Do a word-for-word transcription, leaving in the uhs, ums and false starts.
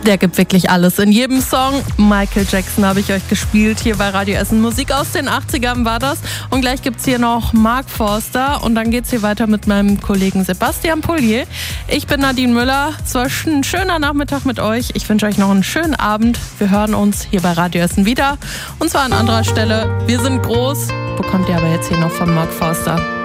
Der gibt wirklich alles in jedem Song. Michael Jackson habe ich euch gespielt hier bei Radio Essen. Musik aus den achtzigern war das. Und gleich gibt es hier noch Mark Forster. Und dann geht es hier weiter mit meinem Kollegen Sebastian Pollier. Ich bin Nadine Müller. Es war ein schöner Nachmittag mit euch. Ich wünsche euch noch einen schönen Abend. Wir hören uns hier bei Radio Essen wieder. Und zwar an anderer Stelle. Wir sind groß. Bekommt ihr aber jetzt hier noch von Mark Forster.